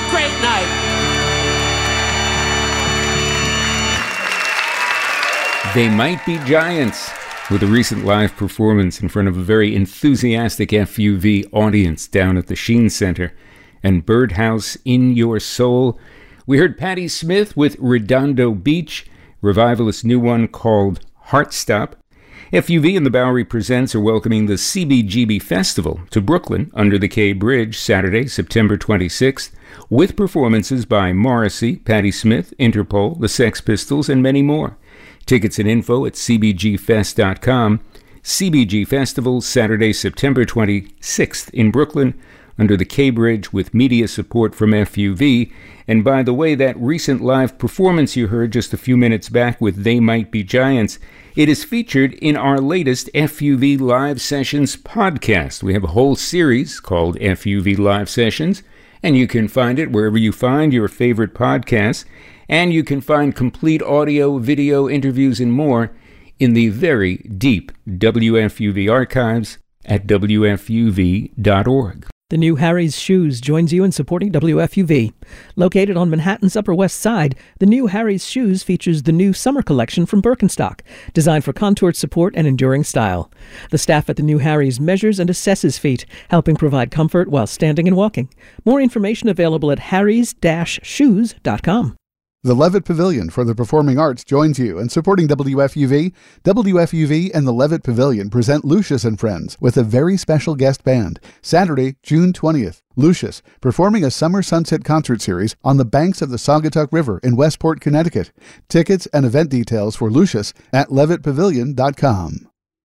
great night. They Might Be Giants, with a recent live performance in front of a very enthusiastic FUV audience down at the Sheen Center, and Birdhouse in Your Soul. We heard Patti Smith with Redondo Beach, Revivalist's new one called Heartstop. FUV and the Bowery Presents are welcoming the CBGB Festival to Brooklyn under the K Bridge Saturday, September 26th, with performances by Morrissey, Patti Smith, Interpol, the Sex Pistols, and many more. Tickets and info at cbgfest.com. CBG Festival, Saturday, September 26th in Brooklyn, under the K Bridge with media support from FUV. And by the way, that recent live performance you heard just a few minutes back with They Might Be Giants, it is featured in our latest FUV Live Sessions podcast. We have a whole series called FUV Live Sessions, and you can find it wherever you find your favorite podcasts. And you can find complete audio, video, interviews, and more in the very deep WFUV archives at WFUV.org. The new Harry's Shoes joins you in supporting WFUV. Located on Manhattan's Upper West Side, the new Harry's Shoes features the new summer collection from Birkenstock, designed for contoured support and enduring style. The staff at the new Harry's measures and assesses feet, helping provide comfort while standing and walking. More information available at harrys-shoes.com. The Levitt Pavilion for the Performing Arts joins you in supporting WFUV. WFUV and the Levitt Pavilion present Lucius and Friends with a very special guest band. Saturday, June 20th. Lucius, performing a summer sunset concert series on the banks of the Saugatuck River in Westport, Connecticut. Tickets and event details for Lucius at levittpavilion.com.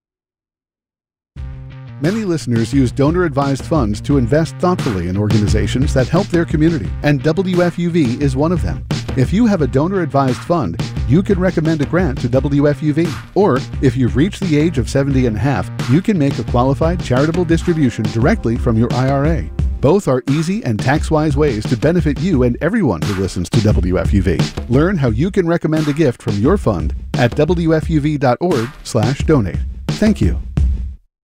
Many listeners use donor-advised funds to invest thoughtfully in organizations that help their community, and WFUV is one of them. If you have a donor-advised fund, you can recommend a grant to WFUV. Or, if you've reached the age of 70 and a half, you can make a qualified charitable distribution directly from your IRA. Both are easy and tax-wise ways to benefit you and everyone who listens to WFUV. Learn how you can recommend a gift from your fund at WFUV.org/donate. Thank you.